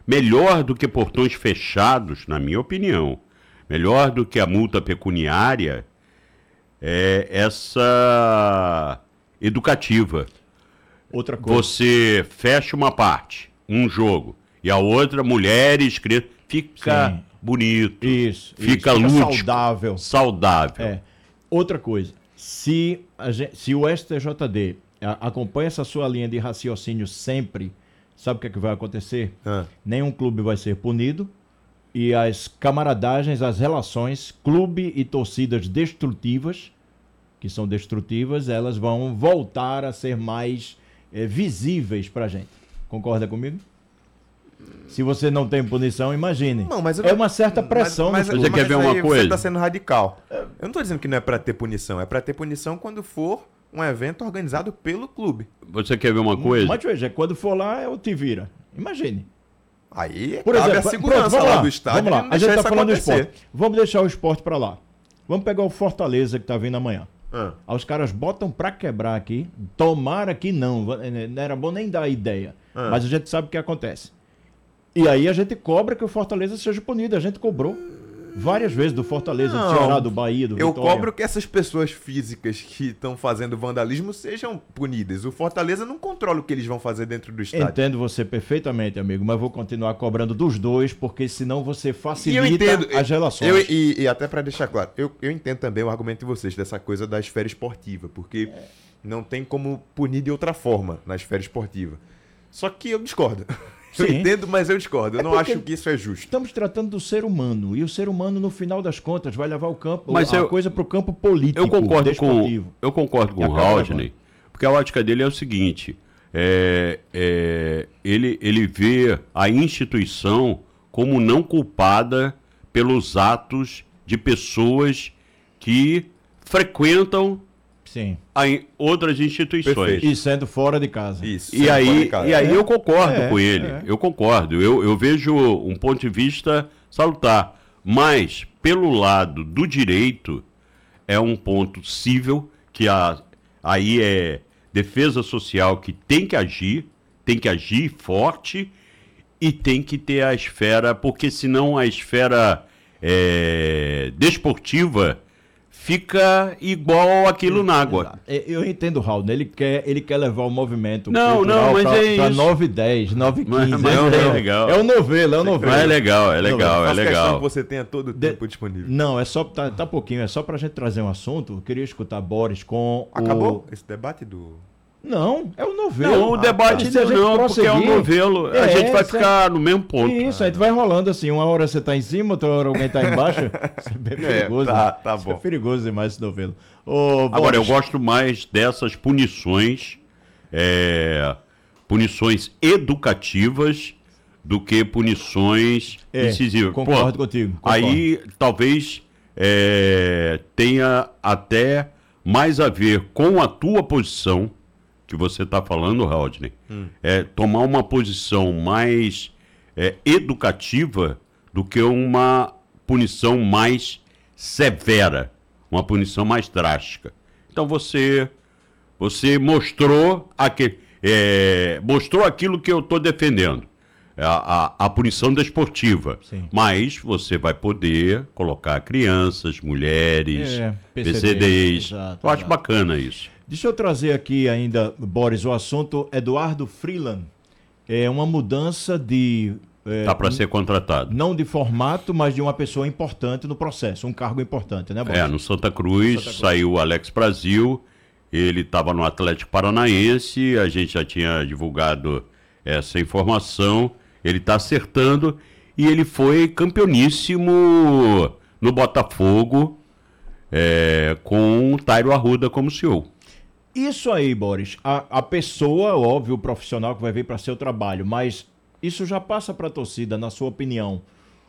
melhor do que portões fechados, na minha opinião, melhor do que a multa pecuniária, é essa educativa. Outra coisa. Você fecha uma parte, um jogo, e a outra, mulheres, crianças, fica Sim. bonito. Isso. Fica Fica lúdico. saudável. Saudável. É. Outra coisa, se o STJD acompanha essa sua linha de raciocínio sempre, sabe o que é que vai acontecer? Nenhum clube vai ser punido e as camaradagens, as relações, clube e torcidas destrutivas, que são destrutivas, elas vão voltar a ser mais visíveis pra gente. Concorda comigo? Se você não tem punição, imagine. Não, mas é uma certa pressão. Você quer ver uma coisa? Você está sendo radical. Eu não estou dizendo que não é para ter punição. É para ter punição quando for um evento organizado pelo clube. Você quer ver uma coisa? Mas veja, quando for lá, eu te vira. Imagine. Aí Por cabe exemplo, a segurança pronto, lá do estádio. Vamos lá, a gente está falando do acontecer. esporte. Vamos deixar o esporte para lá. Vamos pegar o Fortaleza que está vindo amanhã. Aí os caras botam para quebrar aqui. Tomara que não. Não era bom nem dar a ideia. Mas a gente sabe o que acontece. E aí a gente cobra que o Fortaleza seja punido. A gente cobrou várias vezes do Fortaleza, do Ceará, do Bahia, do Vitória. Eu cobro que essas pessoas físicas que estão fazendo vandalismo sejam punidas. O Fortaleza não controla o que eles vão fazer dentro do estádio. Entendo você perfeitamente, amigo, mas vou continuar cobrando dos dois, porque senão você facilita as relações. E até para deixar claro, eu entendo também o argumento de vocês dessa coisa da esfera esportiva, porque não tem como punir de outra forma na esfera esportiva. Só que eu discordo. Eu entendo, mas eu discordo. Eu não acho que isso é justo. Estamos tratando do ser humano. E o ser humano, no final das contas, vai levar a coisa para o campo político. Eu concordo com o Rodney, porque a ótica dele é o seguinte: ele vê a instituição como não culpada pelos atos de pessoas que frequentam outras instituições. Perfeito. E sendo fora de casa. Isso. E aí eu concordo com ele. Eu concordo. Eu vejo um ponto de vista salutar. Mas, pelo lado do direito, é um ponto cível, que aí é defesa social que tem que agir forte e tem que ter a esfera, porque senão a esfera desportiva fica igual aquilo na água. Eu entendo o Raul, ele quer levar o movimento para 9 e 10, 9 e 15. Mas é legal. É o novelo. É legal. Faço questão que você tenha todo o tempo disponível. Não, é só, tá pouquinho, é só pra gente trazer um assunto. Eu queria escutar Boris com Acabou esse debate do... Não, é o novelo. Não, o debate não, porque é um novelo. A gente vai ficar no mesmo ponto. Isso, a gente vai rolando assim. Uma hora você tá em cima, outra hora alguém tá embaixo. Isso é bem perigoso. Tá bom. É perigoso demais esse novelo. Agora, eu gosto mais dessas punições, punições educativas, do que punições incisivas. Concordo contigo. Aí, talvez, tenha até mais a ver com a tua posição, que você está falando, Rodney, tomar uma posição mais educativa do que uma punição mais severa, uma punição mais drástica. Então você mostrou aquilo que eu estou defendendo, a punição desportiva. Sim. Mas você vai poder colocar crianças, mulheres, PCDs. Eu acho bacana isso. Deixa eu trazer aqui ainda, Boris, o assunto Eduardo Freeland. É uma mudança de... Está para ser contratado. Não de formato, mas de uma pessoa importante no processo, um cargo importante, né, Boris? No Santa Cruz, saiu o Alex Brasil, ele estava no Atlético Paranaense, a gente já tinha divulgado essa informação, ele está acertando e ele foi campeoníssimo no Botafogo, com o Tairo Arruda como CEO. Isso aí, Boris, a pessoa, óbvio, o profissional que vai vir para seu trabalho, mas isso já passa para a torcida, na sua opinião,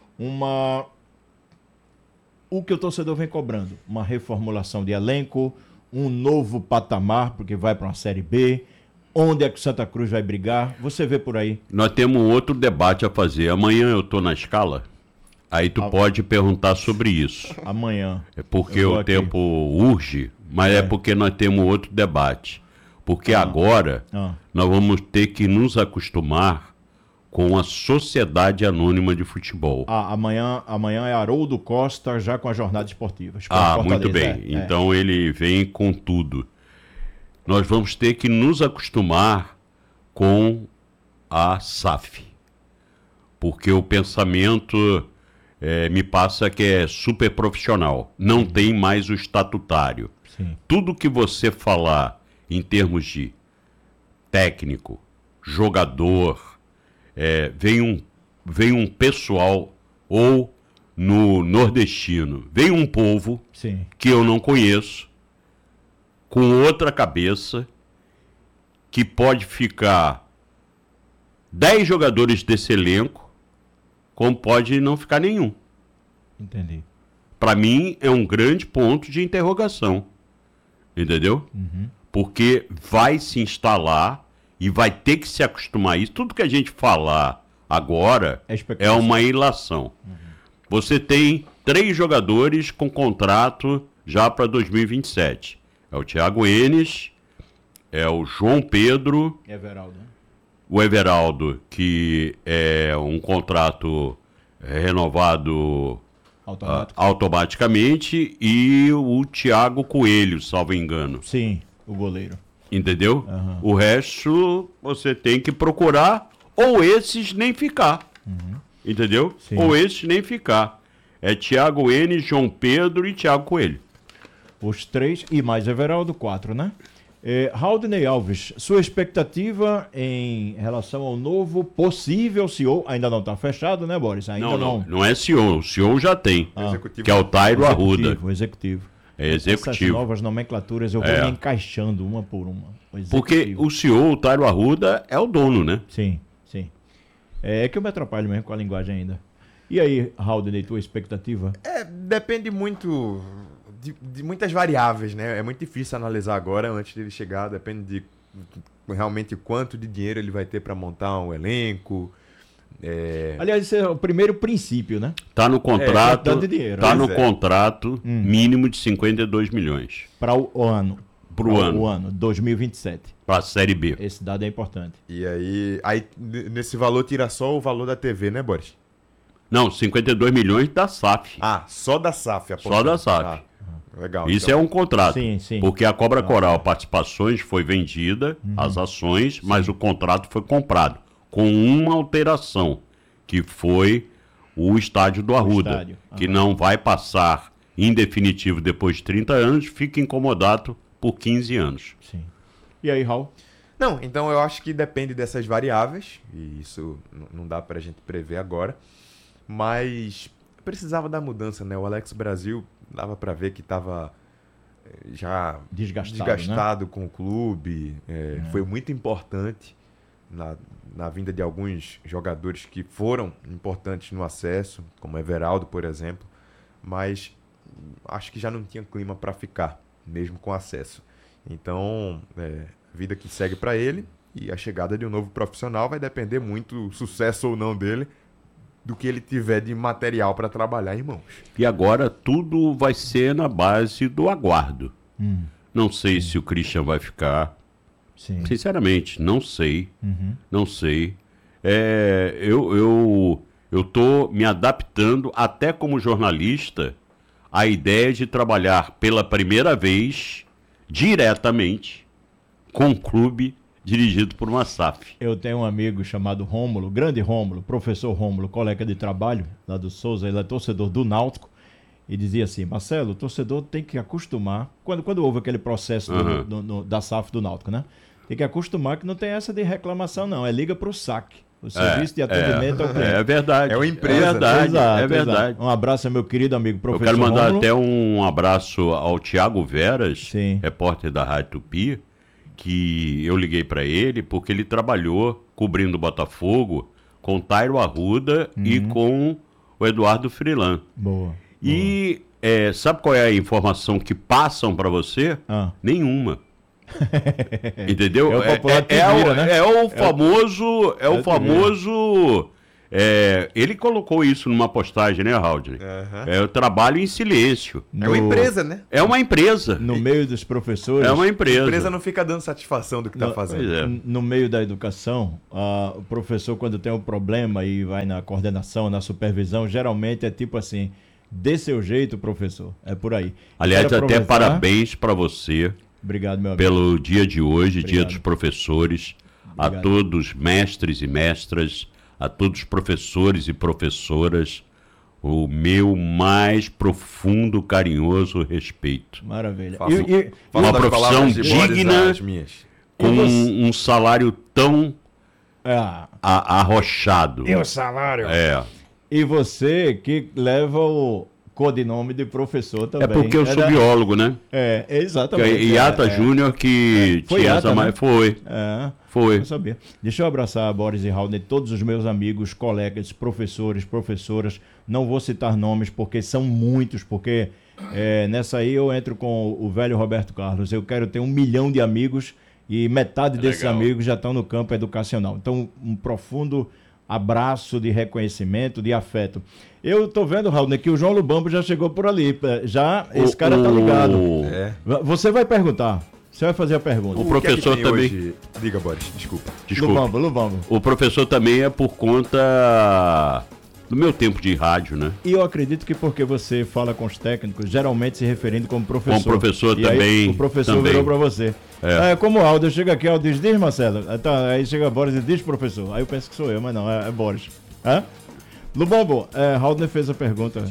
o que o torcedor vem cobrando? Uma reformulação de elenco, um novo patamar, porque vai para uma Série B, onde é que o Santa Cruz vai brigar? Você vê por aí? Nós temos outro debate a fazer. Amanhã eu estou na escala, aí tu pode perguntar sobre isso. Amanhã. É porque o tempo urge, mas é porque nós temos outro debate. Porque agora nós vamos ter que nos acostumar com a Sociedade Anônima de Futebol. Amanhã é Haroldo Costa já com a jornada esportiva. Muito bem. Então ele vem com tudo. Nós vamos ter que nos acostumar com a SAF. Porque o pensamento me passa que é super profissional. Não tem mais o estatutário. Sim. Tudo que você falar em termos de técnico, jogador, vem um pessoal, ou no nordestino, vem um povo Sim. que eu não conheço, com outra cabeça, que pode ficar 10 jogadores desse elenco, como pode não ficar nenhum. Entendi. Para mim, é um grande ponto de interrogação. Entendeu? Uhum. Porque vai se instalar e vai ter que se acostumar a isso. Tudo que a gente falar agora é uma ilação. Uhum. Você tem 3 jogadores com contrato já para 2027. É o Thiago Enes, é o João Pedro... Everaldo, né? O Everaldo, que é um contrato renovado automaticamente, e o Thiago Coelho, salvo engano. Sim, o goleiro. Entendeu? Uhum. O resto você tem que procurar, ou esses nem ficar. Uhum. Entendeu? Sim. Ou esses nem ficar. É Thiago N, João Pedro e Thiago Coelho. Os 3 e mais Everaldo, 4, né? Haldney Alves, sua expectativa em relação ao novo possível CEO, ainda não está fechado, né, Boris? Ainda não é CEO, o CEO já tem, que é o Tairo Arruda. O executivo. É executivo. Essas novas nomenclaturas eu vou me encaixando uma por uma. Porque o CEO, o Tairo Arruda, é o dono, né? Sim, sim. É que eu me atrapalho mesmo com a linguagem ainda. E aí, Haldney, tua expectativa? Depende muito de muitas variáveis, né? É muito difícil analisar agora, antes dele chegar. Depende de realmente quanto de dinheiro ele vai ter para montar um elenco. Aliás, esse é o primeiro princípio, né? Tá no contrato, de dinheiro, tá no contrato mínimo de 52 milhões. Para o ano. O ano 2027. Para a Série B. Esse dado é importante. E aí nesse valor tira só o valor da TV, né, Boris? Não, 52 milhões da SAF. Só da SAF. Só da SAF. Legal. Isso então. É um contrato. Sim. Porque a Cobra Coral Participações foi vendida, as ações, mas o contrato foi comprado. Com uma alteração, que foi o estádio do Arruda. Que não vai passar em definitivo depois de 30 anos, fica incomodado por 15 anos. Sim. E aí, Raul? Não, então eu acho que depende dessas variáveis, e isso não dá pra gente prever agora, mas precisava da mudança, né? O Alex Brasil dava pra ver que tava já desgastado, né? Com o clube, foi muito importante na vinda de alguns jogadores que foram importantes no acesso, como Everaldo, por exemplo, mas acho que já não tinha clima para ficar, mesmo com acesso. Então, vida que segue para ele, e a chegada de um novo profissional vai depender muito, o sucesso ou não dele, do que ele tiver de material para trabalhar em mãos. E agora tudo vai ser na base do aguardo. Não sei se o Christian vai ficar. Sim. Sinceramente, não sei. Não sei. Eu tô me adaptando, até como jornalista, à ideia de trabalhar pela primeira vez diretamente com um clube dirigido por uma SAF. Eu tenho um amigo chamado Rômulo, grande Rômulo, professor Rômulo, colega de trabalho lá do Souza, ele é torcedor do Náutico, e dizia assim: Marcelo, o torcedor tem que acostumar, quando houve aquele processo da SAF do Náutico, né? Tem que acostumar que não tem essa de reclamação, não. Liga para o SAC. O serviço de atendimento ao cliente. É verdade. É uma empresa. É verdade. Exato, é verdade. Exato. Um abraço ao meu querido amigo professor Eu quero mandar Rômulo. até um abraço ao Tiago Veras, Sim. repórter da Rádio Tupi, que eu liguei para ele porque ele trabalhou cobrindo o Botafogo com Tairo Arruda e com o Eduardo Freeland. Boa. E sabe qual é a informação que passam para você? Nenhuma. Entendeu? É o popular que vira, né? É o famoso Ele colocou isso numa postagem, né, Raul? Eu trabalho em silêncio. É uma empresa, né? É uma empresa. No meio dos professores. É uma empresa. A empresa não fica dando satisfação do que está fazendo. No meio da educação, o professor, quando tem um problema e vai na coordenação, na supervisão, geralmente é tipo assim: dê seu jeito, professor. É por aí. Aliás, até parabéns para você. Obrigado, meu amigo. Pelo dia de hoje, Dia dos Professores. Obrigado. A todos mestres e mestras, a todos os professores e professoras, o meu mais profundo, carinhoso respeito. Maravilha. Uma profissão digna, com um salário tão arrochado. E o salário? E você que leva o codinome de professor também. É porque eu sou biólogo, né? Exatamente. Iata Júnior que foi tinha Iata, essa... né? Foi. Eu sabia. Deixa eu abraçar Boris e Raul, todos os meus amigos, colegas, professores, professoras. Não vou citar nomes porque são muitos, porque nessa aí eu entro com o velho Roberto Carlos. Eu quero ter 1 milhão de amigos e metade desses amigos já estão no campo educacional. Então, um profundo abraço de reconhecimento, de afeto. Eu tô vendo, Raul, que o João Lubambo já chegou por ali. Esse cara tá ligado. Você vai perguntar. Você vai fazer a pergunta. O professor também. Hoje... Diga, Boris, desculpa. Lubambo. O professor também é por conta do meu tempo de rádio, né? E eu acredito que porque você fala com os técnicos, geralmente se referindo como professor. Como professor e também. Aí, o professor virou para você. Como o Aldo chega aqui, Aldo diz Marcelo. Aí chega Boris e diz professor. Aí eu penso que sou eu, mas não, é Boris. Lubambo, Haldner fez a pergunta.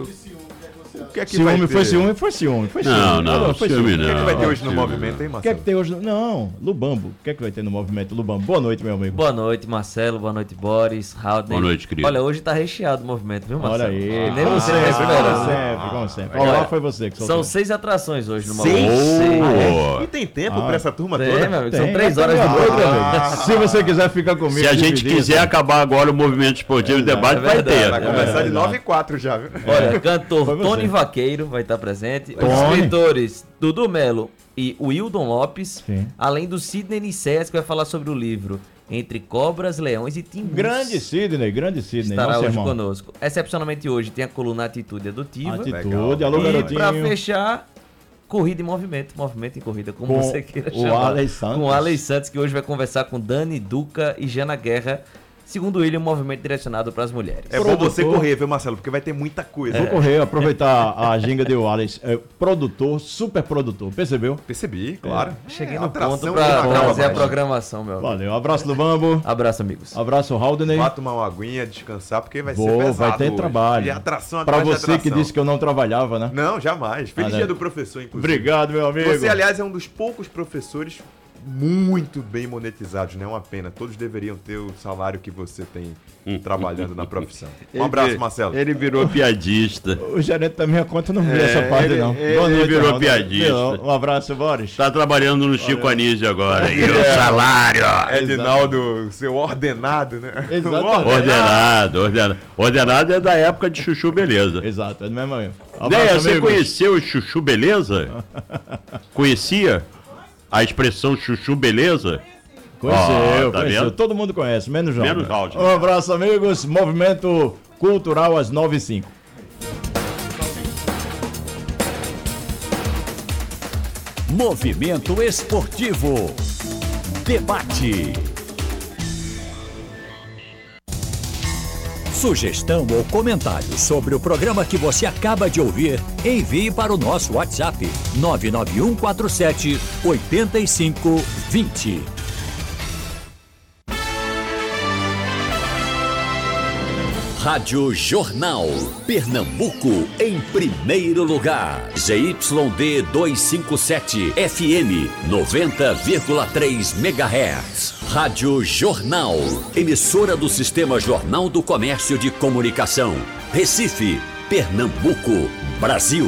O que é que ciúme, vai ter? Foi ciúme. Não, foi ciúme. O que é que vai ter hoje no movimento, hein, Marcelo? O que é que tem hoje? Não, Lubambo. O que é que vai ter no movimento, Lubambo? Boa noite, meu amigo. Boa noite, Marcelo. Boa noite, Boris, Haldner. Boa noite, querido. Olha, hoje tá recheado o movimento, viu, Marcelo? Olha aí. Nem você tá esperando. Como sempre. Olá, foi você que soltou. São 6 atrações hoje no movimento. Oh. E tem tempo pra essa turma toda? Meu amigo. São 3 horas de noite. Se você quiser ficar comigo. Se a gente quiser acabar agora o movimento esportivo, o debate vai ter. Vai começar de 9h04 já, viu? Olha, cantor Tony Vaqueiro vai estar presente. Escritores Dudu Melo e Wildon Lopes. Sim. Além do Sidney Nicés, que vai falar sobre o livro Entre Cobras, Leões e Timbus. Grande Sidney. Estará hoje conosco. Excepcionalmente hoje tem a coluna Atitude Adotiva. Alô, garotinho. E pra fechar, Corrida em Movimento. Movimento em Corrida, como com você queira o chamar. Alex Santos. Com o Alex Santos, que hoje vai conversar com Dani Duca e Jana Guerra. Segundo ele, um movimento direcionado para as mulheres. É bom você correr, viu, Marcelo? Porque vai ter muita coisa. Vou correr, aproveitar a ginga de Wallace. Produtor, super produtor. Percebeu? Percebi, claro. Cheguei no ponto para fazer a programação, meu. Valeu. Abraço do Bambo. Abraço, amigos. Abraço, Haldner. Vai tomar uma aguinha, descansar, porque vai ser pesado. Vai ter hoje. trabalho. E atração para atrás de você atração. que disse que eu não trabalhava, né? Não, jamais. Feliz dia do professor, inclusive. Obrigado, meu amigo. Você, aliás, é um dos poucos professores muito bem monetizados, né? Uma pena. Todos deveriam ter o salário que você tem trabalhando na profissão. Um abraço, Marcelo. Ele virou piadista. O gerente da minha conta não viu essa parte, não. Ele virou piadista. Um abraço, Boris. Tá trabalhando no Chico Anísio agora. E o salário? Edinaldo, seu ordenado, né? Ordenado é da época de Chuchu Beleza. Exato, é do mesmo aí. Você conheceu o Chuchu Beleza? Conhecia a expressão Chuchu Beleza? Conheceu, tá vendo? Todo mundo conhece, menos João. Menos Raul. Um abraço, amigos. Movimento Cultural às 9h05. Movimento Esportivo. Debate. Sugestão ou comentário sobre o programa que você acaba de ouvir, envie para o nosso WhatsApp 99147 8520. Rádio Jornal, Pernambuco em primeiro lugar. ZYD 257, FM 90,3 MHz. Rádio Jornal, emissora do Sistema Jornal do Comércio de Comunicação. Recife, Pernambuco, Brasil.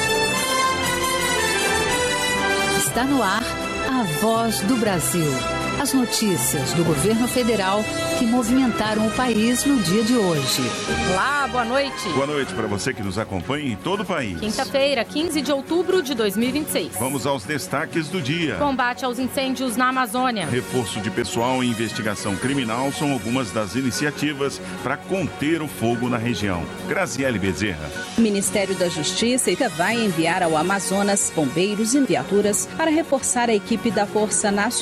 Está no ar a Voz do Brasil. As notícias do governo federal que movimentaram o país no dia de hoje. Olá, boa noite. Boa noite para você que nos acompanha em todo o país. Quinta-feira, 15 de outubro de 2026. Vamos aos destaques do dia. Combate aos incêndios na Amazônia. Reforço de pessoal e investigação criminal são algumas das iniciativas para conter o fogo na região. Graziele Bezerra. O Ministério da Justiça vai enviar ao Amazonas bombeiros e viaturas para reforçar a equipe da Força Nacional